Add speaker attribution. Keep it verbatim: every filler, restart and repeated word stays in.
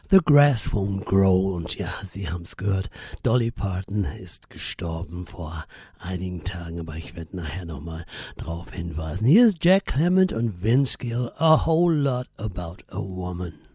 Speaker 1: The Grass Won't Grow. Und ja, Sie haben's gehört, Dolly Parton ist gestorben vor einigen Tagen, aber ich werde nachher nochmal drauf hinweisen. Hier ist Jack Clement und Vince Gill, A Whole Lot About a Woman.